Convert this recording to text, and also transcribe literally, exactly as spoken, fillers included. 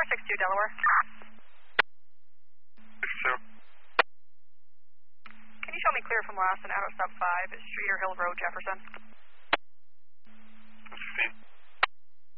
six two, Delaware. six two. Can you show me clear from Lawson, out of sub five, Streeter Hill Road, Jefferson?